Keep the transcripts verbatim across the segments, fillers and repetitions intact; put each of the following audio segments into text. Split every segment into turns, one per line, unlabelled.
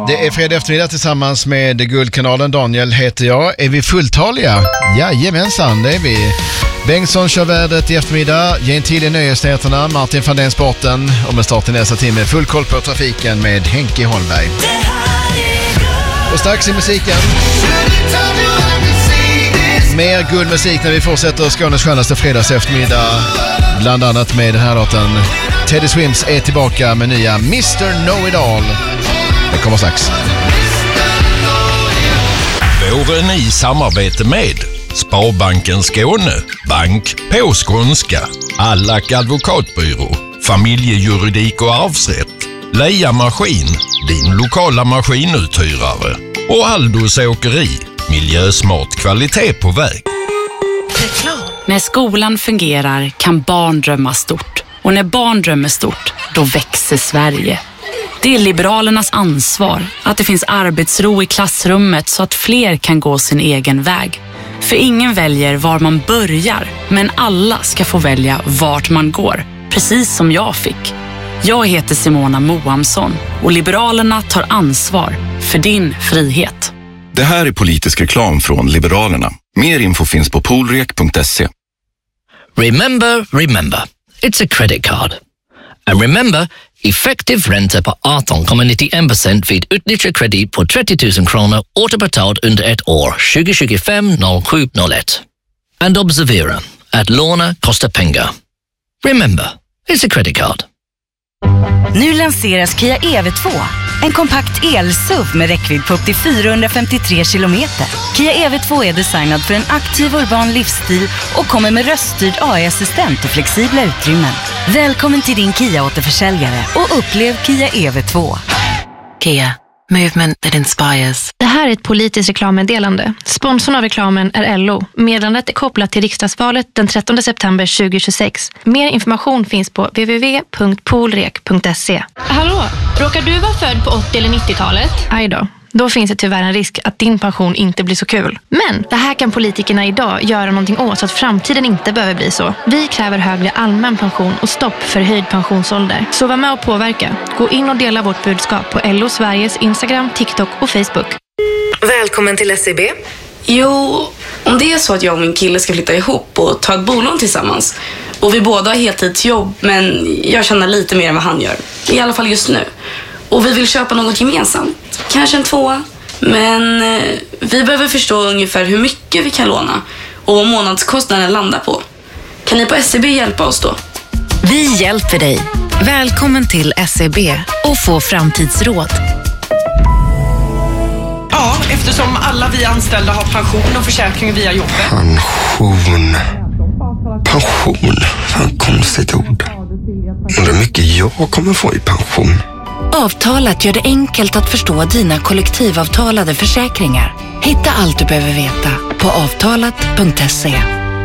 Det är fredag eftermiddag tillsammans med Guldkanalen. Daniel heter jag. Är vi fulltaliga? Jajamensan, det är vi. Bengtsson kör vädret i eftermiddag. Gentile nöjesnyheterna. Martin van den sporten. Och med start i nästa timme full koll på trafiken med Henke Holmberg. Och strax i musiken. Mer guldmusik när vi fortsätter Skånes skönaste fredags eftermiddag. Bland annat med den här låten. Teddy Swims är tillbaka med nya mister Know-It-All. Det kommer strax.
Våren i samarbete med Sparbanken Skåne, bank på skånska, Allack advokatbyrå, familjejuridik och arvsrätt, Leia Maskin, din lokala maskinuthyrare och Aldos åkeri, miljösmart kvalitet på väg.
När skolan fungerar kan barn drömma stort. Och när barn drömmer stort, då växer Sverige. Det är Liberalernas ansvar att det finns arbetsro i klassrummet så att fler kan gå sin egen väg. För ingen väljer var man börjar, men alla ska få välja vart man går, precis som jag fick. Jag heter Simona Moamsson och Liberalerna tar ansvar för din frihet.
Det här är politisk reklam från Liberalerna. Mer info finns på poolrek punkt se.
Remember, remember, it's a credit card. And remember, effektiv ränta på arton komma nittiofem procent vid utnyttjad kredit på trettio tusen kronor återbetalt under ett år tjugo tjugofem noll sju noll ett. And observera att låna kostar pengar. Remember, it's a credit card.
Nu lanseras Kia E V två. En kompakt el-S U V med räckvidd på upp till fyrahundrafemtiotre kilometer. Kia E V två är designad för en aktiv urban livsstil och kommer med röststyrd A I-assistent och flexibla utrymmen. Välkommen till din Kia-återförsäljare och upplev Kia E V två.
Kia. Movement that inspires.
Det här är ett politiskt reklammeddelande. Sponsorn av reklamen är L O. Meddelandet är kopplat till riksdagsvalet den trettonde september tjugohundratjugosex. Mer information finns på w w w punkt poolrek punkt se.
Hallå, råkar du vara född på åttio- eller nittiotalet?
Aj då. Då finns det tyvärr en risk att din pension inte blir så kul. Men det här kan politikerna idag göra någonting åt så att framtiden inte behöver bli så. Vi kräver högre allmän pension och stopp för höjd pensionsålder. Så var med och påverka. Gå in och dela vårt budskap på L O Sveriges Instagram, TikTok och Facebook.
Välkommen till S E B.
Jo, om det är så att jag och min kille ska flytta ihop och ta ett bolån tillsammans. Och vi båda har heltidsjobb, men jag tjänar lite mer än vad han gör. I alla fall just nu. Och vi vill köpa något gemensamt. Kanske en tvåa. Men eh, vi behöver förstå ungefär hur mycket vi kan låna. Och vad månadskostnaden landar på. Kan ni på S E B hjälpa oss då?
Vi hjälper dig. Välkommen till S E B och få framtidsråd.
Ja, eftersom alla vi anställda har pension och försäkring via jobbet.
Pension. Pension. Fan, konstigt ord. Undrar hur mycket jag kommer få i pension.
Avtalet gör det enkelt att förstå dina kollektivavtalade försäkringar. Hitta allt du behöver veta på avtalet punkt se.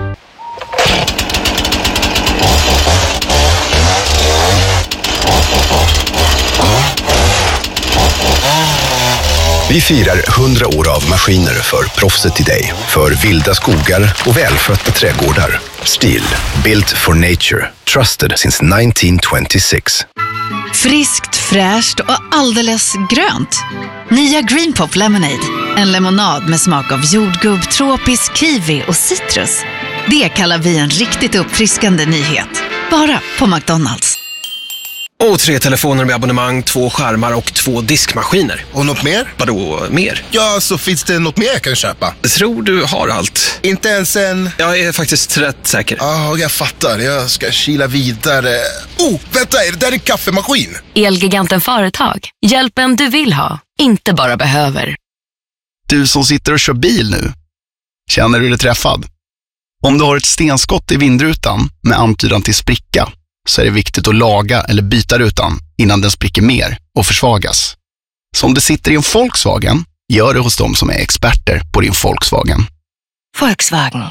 Vi firar hundra år av maskiner för proffset i dig. För vilda skogar och välskötta trädgårdar. Stihl, built for nature. Trusted since nitton tjugosex.
Friskt, fräscht och alldeles grönt. Nya Green Pop Lemonade. En lemonad med smak av jordgubb, tropisk kiwi och citrus. Det kallar vi en riktigt uppfriskande nyhet. Bara på McDonald's.
Och tre telefoner med abonnemang, två skärmar och två diskmaskiner.
Och något mer?
Vadå mer?
Ja, så finns det något mer jag kan köpa?
Tror du har allt?
Inte ens en...
Jag är faktiskt rätt säker.
Ja, jag fattar. Jag ska kila vidare. Oh, vänta, är det där en kaffemaskin?
Elgiganten Företag. Hjälpen du vill ha, inte bara behöver.
Du som sitter och kör bil nu. Känner du dig träffad? Om du har ett stenskott i vindrutan med antydan till spricka, så är det viktigt att laga eller byta rutan innan den spricker mer och försvagas. Så om du sitter i en Volkswagen, gör det hos dem som är experter på din Volkswagen.
Volkswagen.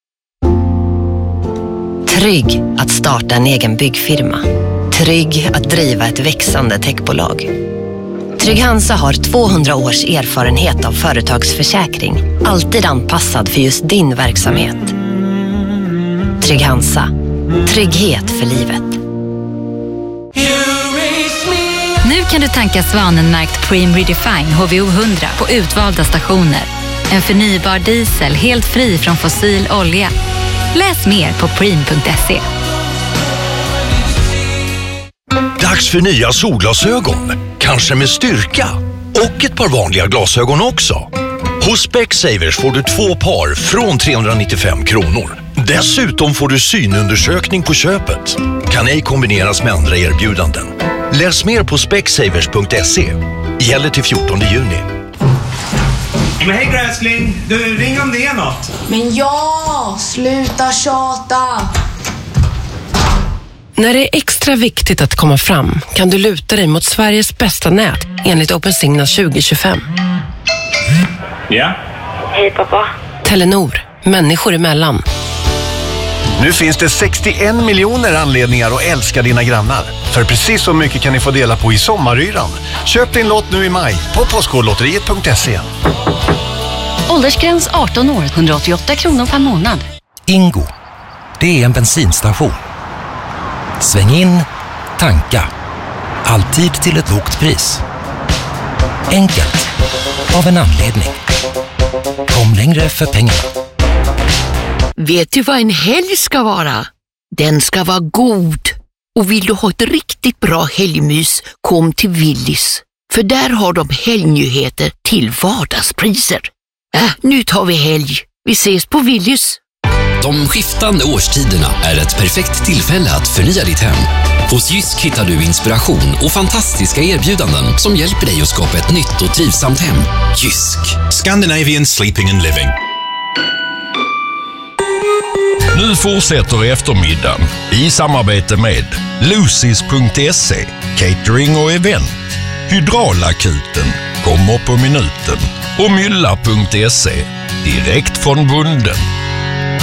Trygg att starta en egen byggfirma. Trygg att driva ett växande techbolag. Trygg Hansa har tvåhundra års erfarenhet av företagsförsäkring. Alltid anpassad för just din verksamhet. Trygg Hansa. Trygghet för livet.
Nu kan du tanka Svanenmärkt Preem Redefine H V O hundra på utvalda stationer. En förnybar diesel helt fri från fossil olja. Läs mer på preem punkt se.
Dags för nya solglasögon. Kanske med styrka. Och ett par vanliga glasögon också. Hos Specsavers får du två par från trehundranittiofem kronor. Dessutom får du synundersökning på köpet. Kan ej kombineras med andra erbjudanden. Läs mer på specsavers punkt se. Gäller till fjortonde juni.
Men hej gräsling, du ring om det är något.
Men ja, sluta tjata.
När det är extra viktigt att komma fram kan du luta dig mot Sveriges bästa nät enligt OpenSignal tjugo tjugofem.
Ja?
Hej pappa.
Telenor, människor emellan.
Nu finns det sextioen miljoner anledningar att älska dina grannar. För precis så mycket kan ni få dela på i sommaryran. Köp din lott nu i maj på postkodlotteriet punkt se.
Åldersgräns arton år, hundraåttioåtta kronor per månad.
Ingo, det är en bensinstation. Sväng in, tanka. Alltid till ett lågt pris. Enkelt, av en anledning. Kom längre för pengarna.
Vet du vad en helg ska vara? Den ska vara god. Och vill du ha ett riktigt bra helgmys, kom till Willys. För där har de helgnyheter till vardagspriser. Äh, nu tar vi helg. Vi ses på Willys.
De skiftande årstiderna är ett perfekt tillfälle att förnya ditt hem. Hos Jysk hittar du inspiration och fantastiska erbjudanden som hjälper dig att skapa ett nytt och trivsamt hem. Jysk.
Scandinavian Sleeping and Living.
Nu fortsätter eftermiddagen i samarbete med Lucys punkt se, catering och event, Hydraulakuten, kommer på minuten och Mylla punkt se, direkt från bunden.